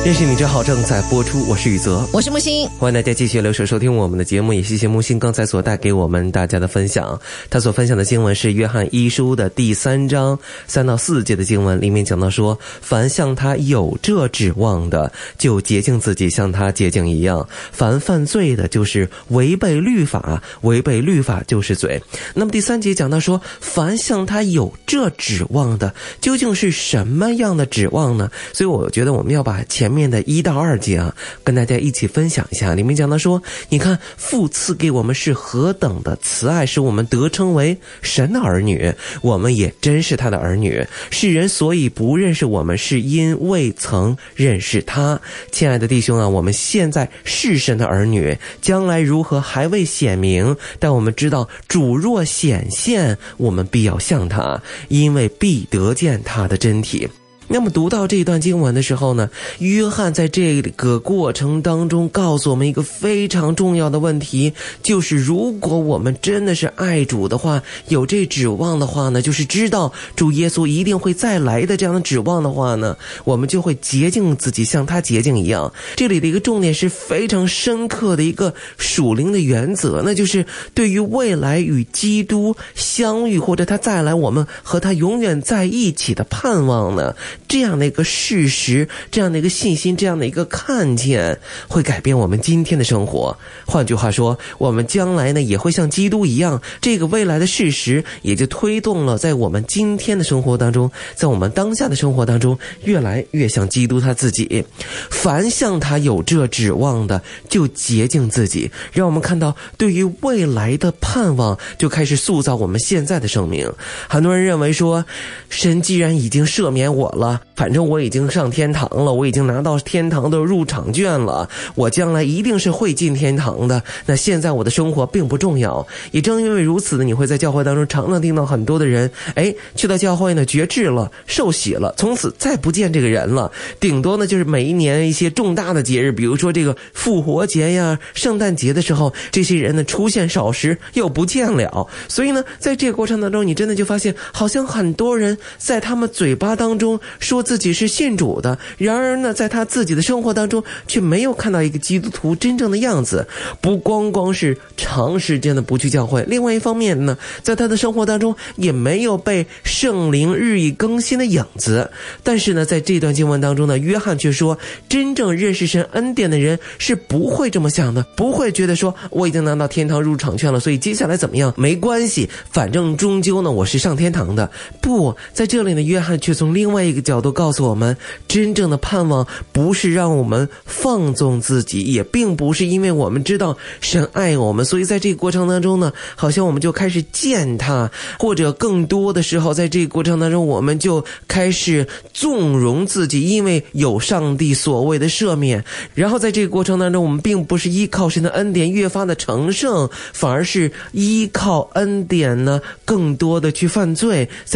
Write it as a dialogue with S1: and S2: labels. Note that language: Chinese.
S1: 认识你真好正在播出，我是宇泽，
S2: 我是木星，
S1: 欢迎大家继续留守收听我们的节目，也谢谢木星刚才所带给我们大家的分享。他所分享的经文是约翰一书的第3章3到4节的经文，里面讲到说，凡向他有这指望的，就洁净自己，像他洁净一样。凡犯罪的，就是违背律法，违背律法就是罪。那么第3节讲到说，凡向他有这指望的，究竟是什么样的指望呢？所以我觉得我们要把前面的1到2节啊，跟大家一起分享一下。里面讲到说，你看父赐给我们是何等的慈爱，使我们得称为神的儿女，我们也真是他的儿女。世人所以不认识我们，是因未曾认识他。亲爱的弟兄啊，我们现在是神的儿女，将来如何还未显明，但我们知道主若显现，我们必要像他，因为必得见他的真体。那么读到这一段经文的时候呢，约翰在这个过程当中告诉我们一个非常重要的问题，就是如果我们真的是爱主的话，有这指望的话呢，就是知道主耶稣一定会再来的这样的指望的话呢，我们就会洁净自己，像他洁净一样。这里的一个重点是非常深刻的一个属灵的原则，那就是对于未来与基督相遇，或者他再来我们和他永远在一起的盼望呢，这样的一个事实，这样的一个信心，这样的一个看见，会改变我们今天的生活。换句话说，我们将来呢也会像基督一样，这个未来的事实也就推动了在我们今天的生活当中，在我们当下的生活当中，越来越像基督他自己。凡向他有这指望的，就洁净自己。让我们看到对于未来的盼望，就开始塑造我们现在的生命。很多人认为说，神既然已经赦免我了，反正我已经上天堂了，我已经拿到天堂的入场券了，我将来一定是会进天堂的，那现在我的生活并不重要。也正因为如此呢，你会在教会当中常常听到很多的人去到教会呢绝志了，受洗了，从此再不见这个人了。顶多呢就是每一年一些重大的节日，比如说这个复活节呀、圣诞节的时候，这些人呢出现少时又不见了。所以呢在这个过程当中，你真的就发现好像很多人在他们嘴巴当中说自己是信主的，然而呢在他自己的生活当中却没有看到一个基督徒真正的样子。不光光是长时间的不去教会，另外一方面呢，在他的生活当中也没有被圣灵日益更新的影子。但是呢在这段经文当中呢，约翰却说，真正认识神恩典的人是不会这么想的，不会觉得说我已经拿到天堂入场券了，所以接下来怎么样没关系，反正终究呢我是上天堂的。不，在这里呢约翰却从另外一个角度告诉我们，真正的盼望不是让我们放纵自己，也并不是因为我们知道神爱我们，所以在这个过程当中呢，好像我们就开始见他，或者更多的时候在这个过程当中，我们就开始纵容自己，因为有上帝所谓的赦免。然后在这个过程当中，我们并不是依靠神的恩典越发的成圣，反而是依靠恩典呢更多的去犯罪。